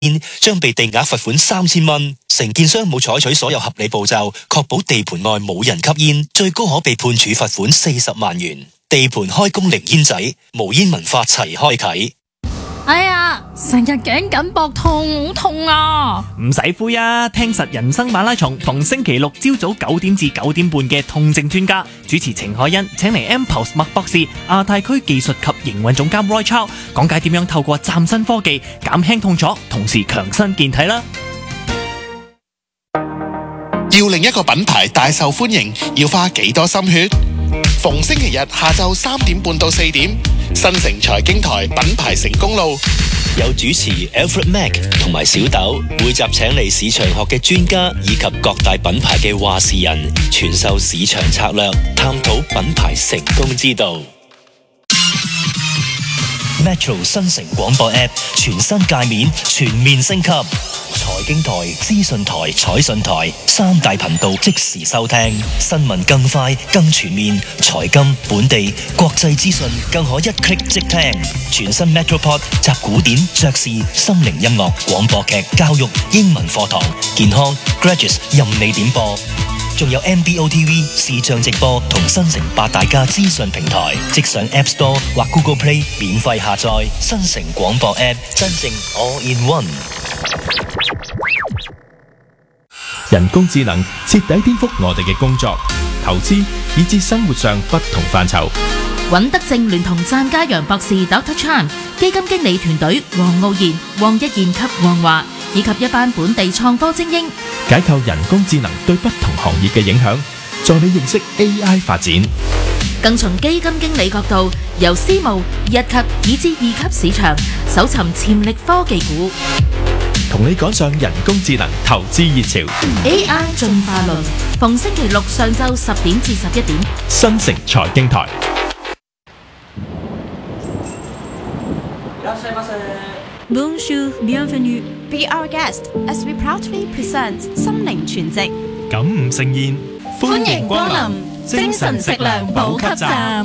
將被定額罰款3000蚊。承建商冇採取所有合理步驟，確保地盤外冇人吸煙，最高可被判處罰款40萬元。地盤開工零煙仔，無煙文化齊開啟。 哎呀，成日頸緊膊痛，好痛啊！ 唔使灰啊，聽實人生馬拉松，逢星期六朝早9點至9點半嘅痛症專家主持程海欣，請嚟 M-Pulse 麥博士、亞太區技術及營運總監 Roy Chow 講解點樣透過嶄新科技減輕痛楚，同時強身健體啦。 要令一個品牌大受歡迎，要花幾多心血？逢星期日下晝3點半到4點，新城財經台品牌成功路， 有主持 Alfred Mack 同埋小豆，每集請嚟市場學嘅專家以及各大品牌嘅話事人，傳授市場策略，探討品牌成功之道。Metro 新城廣播 App 全新界面全面升級，財經台、資訊台、彩訊台3大頻道即時收聽，新聞更快更全面，財金、本地、國際資訊更可一 click 即聽。全新 Metropod 集古典、爵士、心靈音樂、廣播劇、教育、英文課堂、健康、Graduates 任你點播。仲有 MBO TV 視像直播同新城8大家資訊平台，即上 App Store 或 Google Play 免費下載。新城廣播 App 真正 All in One。 人工智能徹底顛覆我哋嘅工作、投資以至生活上不同範疇。 尹德正聯同湛嘉陽博士 Dr. Chan 基金經理團隊黃傲然、黃一賢及黃華，以及一班本地創科精英， 解構人工智能對不同行業嘅影響，助你認識 AI 發展。 更從基金經理角度，由私募、1級以至2級市場搜尋潛力科技股， 同你趕上人工智能投資熱潮。 AI 進化論，逢星期六上晝10點至11點， 新城財經台。 Bonjour, bienvenue. Be our guest as we proudly present 心靈全席。 感悟盛宴， 歡迎光臨精神食糧補給站。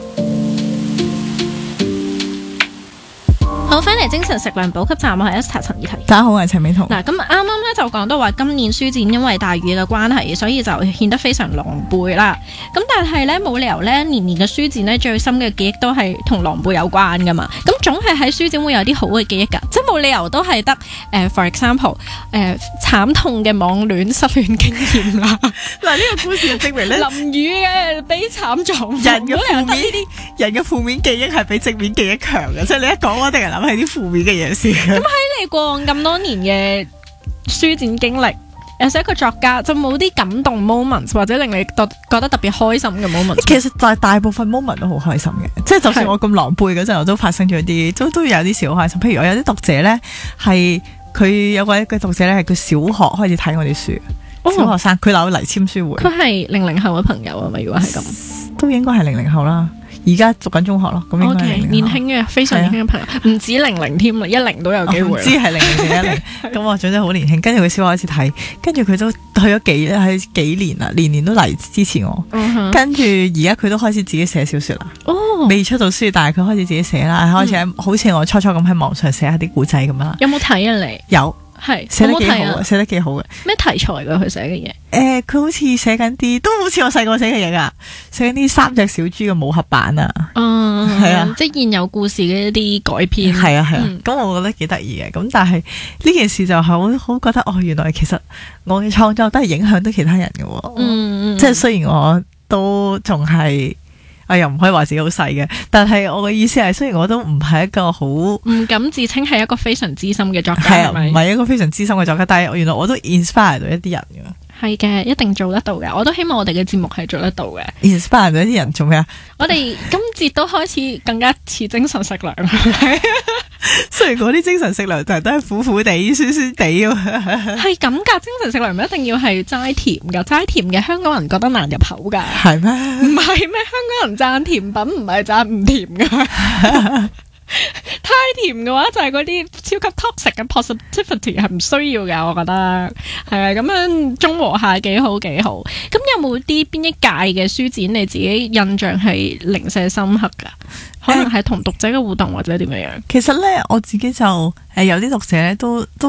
好，翻嚟精神食糧補給站，我係 Esther 陳怡提。 大家好，我係陳美彤。 嗱，咁啱啱咧就講到話今年書展因為大雨嘅關係，所以就顯得非常狼狽啦。咁但係咧冇理由咧年年嘅書展咧最深嘅記憶都係同狼狽有關噶嘛。咁總係喺書展會有啲好嘅記憶㗎，即係冇理由都係得for example 慘痛嘅網戀失戀經驗啦。 嗱，呢個故事就證明咧淋雨嘅悲慘狀況， 人嘅負面記憶係比正面記憶強嘅，即係你一講我一定係諗起啲負面嘅嘢先。 咁喺你過往咁多年嘅書展經歷，又係一個作家，就冇啲感動 moments 或者令你覺得特別開心嘅 moments。 其實就係大部分 moment 都好開心嘅，即係就算我咁狼狽嗰陣，我都發生咗啲都有啲小開心。譬如我有啲讀者咧，係佢有位嘅讀者咧，係佢小學開始睇我啲書。小學生佢留嚟簽書會， 佢係00後嘅朋友啊嘛？如果係咁， 都應該係00後啦。而家讀緊中學咯，咁應該係年輕嘅，非常年輕嘅朋友，唔止00添啦，10都有機會。 唔知係00定10，咁我總之好年輕。跟住佢小學開始睇，跟住佢都去咗幾年啦，年年都嚟支持我。跟住而家佢都開始自己寫小說啦。未出到書，但係佢開始自己寫啦，開始好似我初初咁喺網上寫下啲古仔咁啦。 有冇睇啊你？ 有。 係寫得幾好，寫得幾好嘅。 咩題材噶佢寫嘅嘢？ 佢好似寫緊啲，都好似我細個寫嘅嘢噶，寫緊啲3隻小豬嘅武俠版啊。係啊， 即係現有故事嘅一啲改編。 係啊。咁我覺得幾得意嘅。咁但係呢件事就好覺得原來其實我嘅創作都係影響到其他人嘅。即係雖然我都仲係。我又唔可以話自己好細嘅，但係我嘅意思係，雖然我都唔係一個好唔敢自稱係一個非常資深嘅作家， 係唔係一個非常資深嘅作家，但係原來我都 inspire 到一啲人嘅。 係嘅，一定做得到嘅。我都希望我哋嘅節目係做得到嘅。 inspire 到一啲人做咩啊？我哋今節都開始更加似精神食糧。 雖然嗰啲精神食糧就都係苦苦地、酸酸地咁。 係咁㗎，精神食糧唔一定要係齋甜㗎，齋甜嘅香港人覺得難入口㗎。 係咩？ 唔係咩？香港人讚甜品唔係讚唔甜㗎。 太甜嘅話就係嗰啲超級 toxic 嘅 positivity 係唔需要嘅，我覺得係啊，咁樣中和下幾好幾好。咁有冇啲邊一屆嘅書展你自己印象係零舍深刻噶？可能係同讀者嘅互動或者點樣樣？ 其實咧我自己就有啲讀者咧都